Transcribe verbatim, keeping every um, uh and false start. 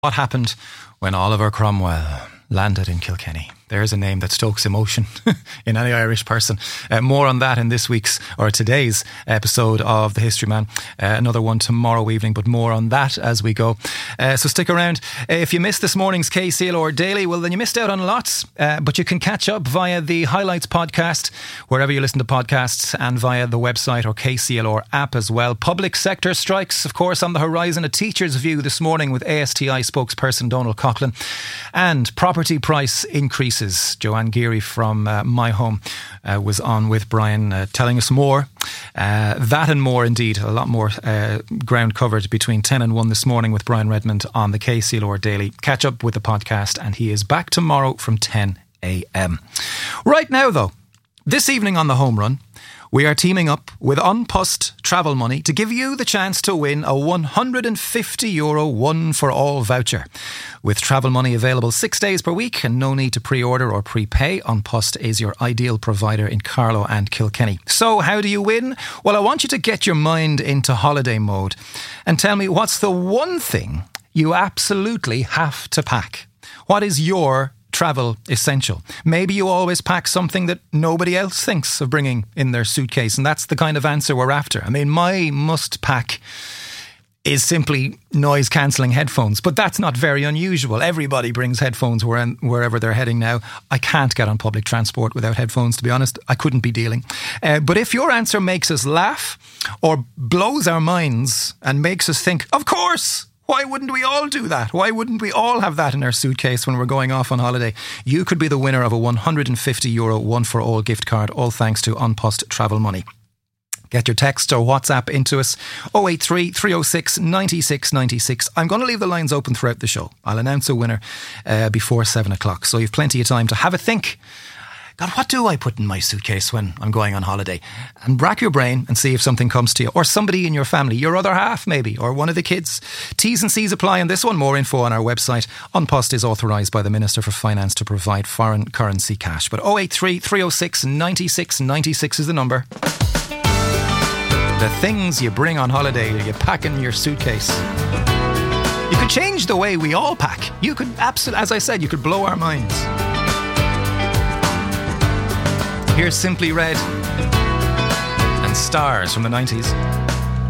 What happened when Oliver Cromwell landed in Kilkenny? There's a name that stokes emotion in any Irish person. Uh, more on that in this week's or today's episode of The History Man. Uh, another one tomorrow evening, but more on that as we go. Uh, so stick around. Uh, if you missed this morning's K C L R Daily, well, then you missed out on lots. Uh, but you can catch up via the Highlights podcast, wherever you listen to podcasts, and via the website or K C L R app as well. Public sector strikes, of course, on the horizon. A teacher's view this morning with A S T I spokesperson Donald Coughlin. And property price increases. Joanne Geary from uh, My Home uh, was on with Brian uh, telling us more. Uh, that and more indeed. A lot more uh, ground covered between ten and one this morning with Brian Redmond on the K C L R Daily. Catch up with the podcast, and he is back tomorrow from ten a.m. Right now though, this evening on the Home Run, we are teaming up with An Post Travel Money to give you the chance to win a one hundred fifty euro one for all voucher. With Travel Money available six days per week and no need to pre-order or prepay, An Post is your ideal provider in Carlow and Kilkenny. So how do you win? Well, I want you to get your mind into holiday mode and tell me, what's the one thing you absolutely have to pack? What is your travel essential? Maybe you always pack something that nobody else thinks of bringing in their suitcase, and that's the kind of answer we're after. I mean, my must pack is simply noise cancelling headphones, but that's not very unusual. Everybody brings headphones where, wherever they're heading now. I can't get on public transport without headphones, to be honest. I couldn't be dealing. Uh, but if your answer makes us laugh or blows our minds and makes us think, of course, why wouldn't we all do that? Why wouldn't we all have that in our suitcase when we're going off on holiday? You could be the winner of a one hundred fifty euro one for all gift card, all thanks to An Post Travel Money. Get your text or WhatsApp into us, oh eight three, three oh six, nine six nine six. I'm going to leave the lines open throughout the show. I'll announce a winner uh, before seven o'clock, so you've plenty of time to have a think. God, what do I put in my suitcase when I'm going on holiday? And rack your brain and see if something comes to you. Or somebody in your family, your other half maybe, or one of the kids. T's and C's apply on this one. More info on our website. An Post is authorised by the Minister for Finance to provide foreign currency cash. But oh eight three, three oh six, nine six nine six is the number. The things you bring on holiday, you pack in your suitcase. You could change the way we all pack. You could, absolutely, as I said, you could blow our minds. Here's Simply Red and Stars from the nineties.